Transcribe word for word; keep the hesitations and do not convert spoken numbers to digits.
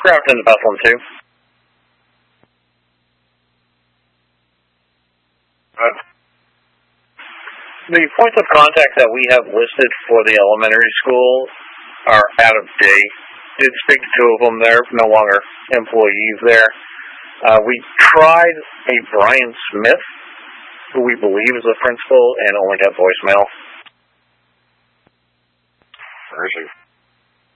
aircraft into Bethlehem too. Uh, The points of contact that we have listed for the elementary school are out of date. Did speak to two of them. They're no longer employees there. Uh, we tried a Brian Smith, who we believe is the principal, and only got voicemail. where is he?